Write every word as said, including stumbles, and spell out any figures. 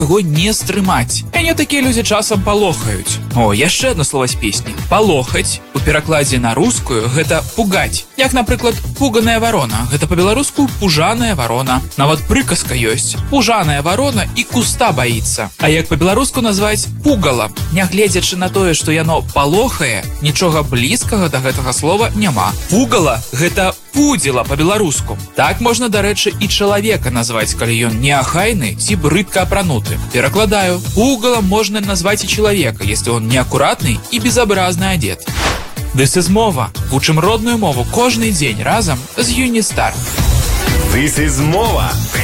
яго не стрымаць. Мяне такія людзі часам палохаюць. О, яшчэ одно слово з песні. Палохаць у перакладзе на рускую гэта пугаць. Як, напрыклад, пуганая варона. Гэта па-беларуску пужаная варона. Нават прыказка ёсць. Пужаная варона і куста баіцца. А як па-беларуску назваць пугала. Нягледзячы на тое, што яно палохае, нічога блізкага да гэтага слова няма. Пугала гэта пудзіла па-беларуску. Так можна, дарэчы, і чалавека назваць, калі ён неахайны ці брыдка апрануты. Перакладаю. Пугала можно назвать и человека, если он неаккуратный и безобразно одет. This is мова. Вучым родную мову кожны дзень разам з Юністар. This is мова.